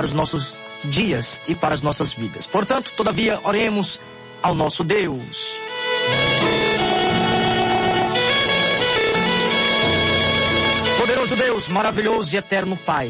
para os nossos dias e para as nossas vidas. Portanto, todavia, oremos ao nosso Deus. Poderoso Deus, maravilhoso e eterno Pai,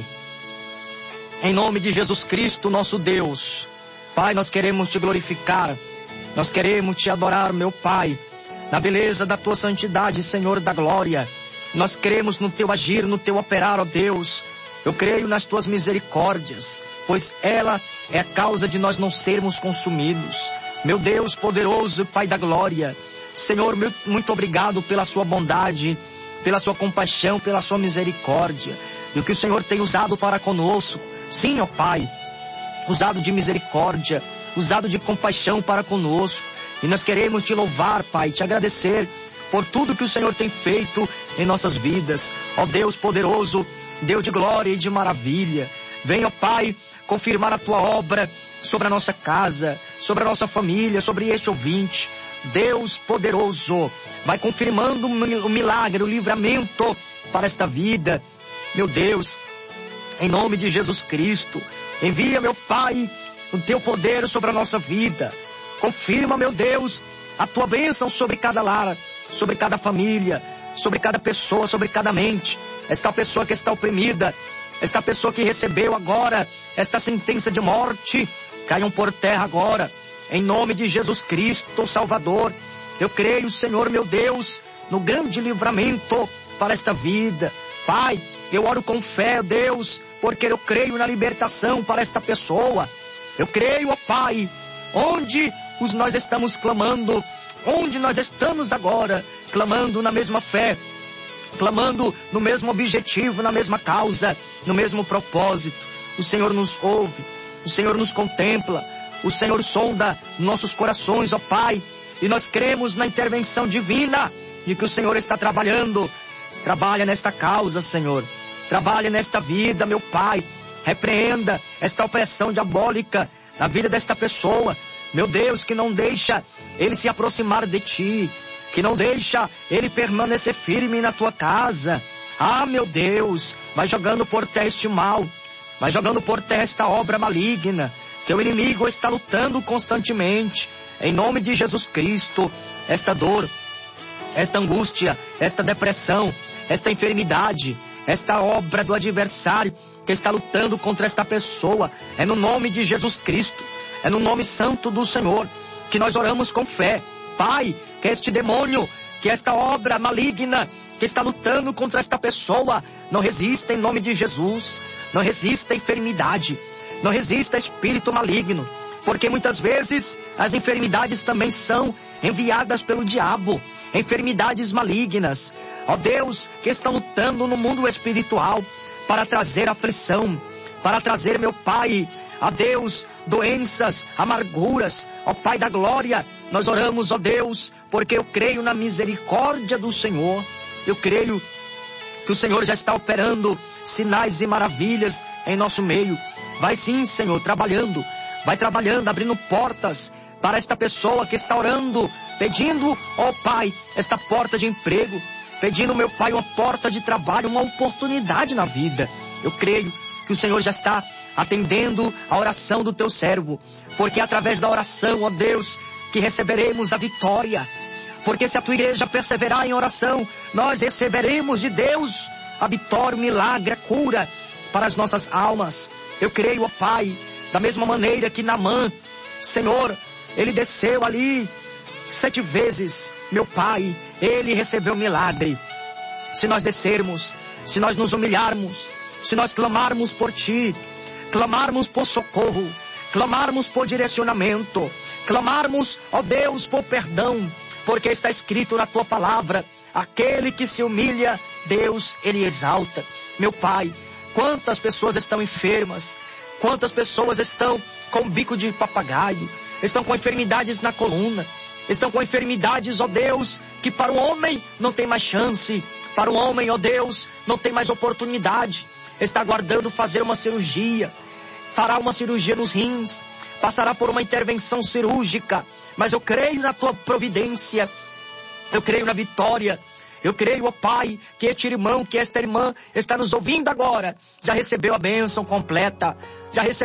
em nome de Jesus Cristo, nosso Deus, Pai, nós queremos te glorificar, nós queremos te adorar, meu Pai, na beleza da tua santidade, Senhor da glória. Nós cremos no teu agir, no teu operar, ó Deus. Eu creio nas tuas misericórdias, pois ela é a causa de nós não sermos consumidos. Meu Deus poderoso, Pai da glória, Senhor, muito obrigado pela sua bondade, pela sua compaixão, pela sua misericórdia, e o que o Senhor tem usado para conosco. Sim, ó Pai, usado de misericórdia, usado de compaixão para conosco. E nós queremos te louvar, Pai, te agradecer por tudo que o Senhor tem feito em nossas vidas. Ó Deus poderoso, Deus de glória e de maravilha, venha, ó Pai, confirmar a tua obra sobre a nossa casa, sobre a nossa família, sobre este ouvinte. Deus poderoso, vai confirmando o milagre, o livramento para esta vida. Meu Deus, em nome de Jesus Cristo, envia, meu Pai, o teu poder sobre a nossa vida. Confirma, meu Deus, a tua bênção sobre cada lar, sobre cada família, sobre cada pessoa, sobre cada mente. Esta pessoa que está oprimida, esta pessoa que recebeu agora esta sentença de morte, caiam por terra agora, em nome de Jesus Cristo, o Salvador. Eu creio, Senhor, meu Deus, no grande livramento para esta vida. Pai, eu oro com fé, Deus, porque eu creio na libertação para esta pessoa. Eu creio, ó Pai, onde nós estamos clamando, onde nós estamos agora, clamando na mesma fé, clamando no mesmo objetivo, na mesma causa, no mesmo propósito. O Senhor nos ouve, o Senhor nos contempla, o Senhor sonda nossos corações, ó Pai, e nós cremos na intervenção divina de que o Senhor está trabalhando. Trabalha nesta causa, Senhor, trabalha nesta vida, meu Pai, repreenda esta opressão diabólica na vida desta pessoa, meu Deus, que não deixa ele se aproximar de ti, que não deixa ele permanecer firme na tua casa. Ah, meu Deus, vai jogando por terra este mal, vai jogando por terra esta obra maligna, que o inimigo está lutando constantemente. Em nome de Jesus Cristo, esta dor, esta angústia, esta depressão, esta enfermidade, esta obra do adversário que está lutando contra esta pessoa, é no nome de Jesus Cristo, é no nome santo do Senhor que nós oramos com fé. Pai, que este demônio, que esta obra maligna que está lutando contra esta pessoa, não resista em nome de Jesus, não resista a enfermidade, não resista a espírito maligno, porque muitas vezes as enfermidades também são enviadas pelo diabo, enfermidades malignas, ó Deus, que estão lutando no mundo espiritual para trazer aflição, para trazer, meu Pai, a Deus, doenças, amarguras. Ó Pai da glória, nós oramos, ó Deus, porque eu creio na misericórdia do Senhor, eu creio que o Senhor já está operando sinais e maravilhas em nosso meio. Vai sim, Senhor, trabalhando, vai trabalhando, abrindo portas para esta pessoa que está orando, pedindo, ó Pai, esta porta de emprego, pedindo, meu Pai, uma porta de trabalho, uma oportunidade na vida. Eu creio que o Senhor já está atendendo a oração do teu servo, porque é através da oração, ó Deus, que receberemos a vitória, porque se a tua igreja perseverar em oração, nós receberemos de Deus a vitória, o milagre, a cura para as nossas almas. Eu creio, ó Pai, da mesma maneira que Naamã, Senhor, ele desceu ali 7 vezes, meu Pai, ele recebeu milagre. Se nós descermos, se nós nos humilharmos, se nós clamarmos por Ti, clamarmos por socorro, clamarmos por direcionamento, clamarmos, ó Deus, por perdão, porque está escrito na Tua palavra, aquele que se humilha, Deus, Ele exalta. Meu Pai, quantas pessoas estão enfermas, quantas pessoas estão com bico de papagaio, estão com enfermidades na coluna, estão com enfermidades, ó Deus, que para o homem não tem mais chance, para o homem, ó Deus, não tem mais oportunidade, está aguardando fazer uma cirurgia, fará uma cirurgia nos rins, passará por uma intervenção cirúrgica, mas eu creio na Tua providência, eu creio na vitória, eu creio, ó Pai, que este irmão, que esta irmã está nos ouvindo agora, já recebeu a bênção completa, já recebeu